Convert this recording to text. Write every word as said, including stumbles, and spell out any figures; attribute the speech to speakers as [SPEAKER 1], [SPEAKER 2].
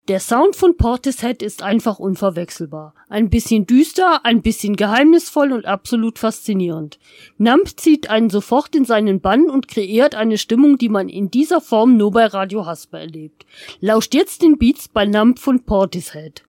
[SPEAKER 1] Der Sound von Portishead ist einfach unverwechselbar. Ein bisschen düster, ein bisschen geheimnisvoll und absolut faszinierend. Numb zieht einen sofort in seinen Bann und kreiert eine Stimmung, die man in dieser Form nur bei Radio Hasper erlebt. Lauscht jetzt den Beats bei Numb von Portishead.